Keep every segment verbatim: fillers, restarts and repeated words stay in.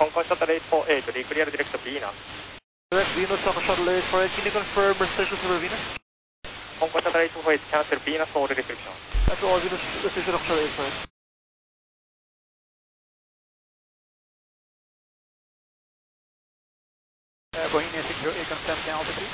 Concord Shuttle eight four eight, declare direct to Venus. Direct Venus, Concord Shuttle eight four eight, can you confirm restriction over Venus? Concord Shuttle eight four eight, cancel Venus all restriction. That's all Venus restriction of Shuttle eight four eight. Uh, Bohemia six zero eight, confirm can altitude.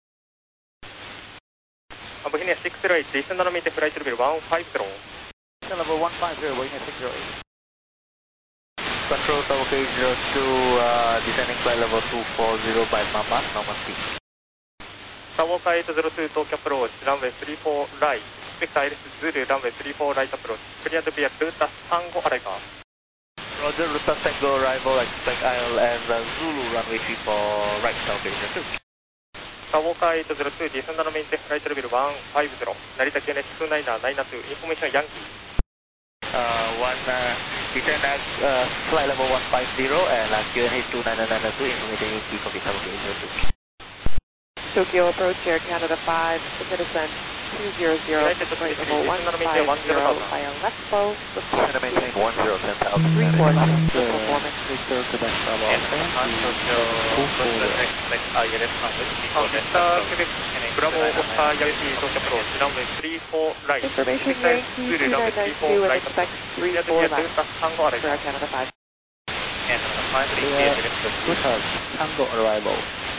Uh, Bohemia six zero eight, descend on maintain flight level one five zero. Level one five zero, Bohemia six zero eight. Control Tower K zero two, uh, descending flight level two four zero by Mama, normal speed. Tower eight zero two, Tokyo approach, runway three four right. Expect I L S Zulu, runway three four right approach. Clear to be at Ruta Tango arrival. Roger, Ruta Tango arrival, expect I L S uh, Zulu, runway three four right, Tower K zero two. Tower eight zero two, descend on maintain flight level one five zero. Narita Q N H two nine nine two, information Yankee. Uh, one, uh, descend at uh, flight level one five zero and uh, Q N H two nine nine two, information Yankee, copy Tower K zero two. Tokyo approach Air Canada five, citizen two zero zero, flight level one five zero, via left bow, Trying to maintain one zero, ten thousand. three four left, performance. Victor Quebec Bravo. Tokyo, expect I L S Quebec Bravo Oscar Yankee, Tokyo approach, runway three four right. Information Yankee two nine nine two and expect three four left for Air Canada five. Canada five, Tango arrival.